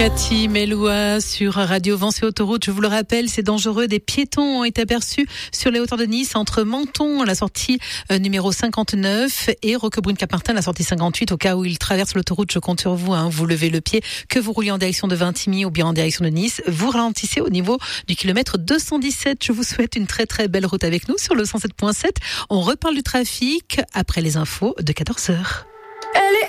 Cathy Meloua sur Radio Vence et Autoroute. Je vous le rappelle, c'est dangereux. Des piétons ont été aperçus sur les hauteurs de Nice, entre Menton, la sortie numéro 59, et Roquebrune-Cap-Martin, la sortie 58. Au cas où ils traversent l'autoroute, je compte sur vous. Vous levez le pied, que vous rouliez en direction de Vintimille ou bien en direction de Nice. Vous ralentissez au niveau du kilomètre 217. Je vous souhaite une très très belle route avec nous sur le 107.7. On reparle du trafic après les infos de 14h. Elle est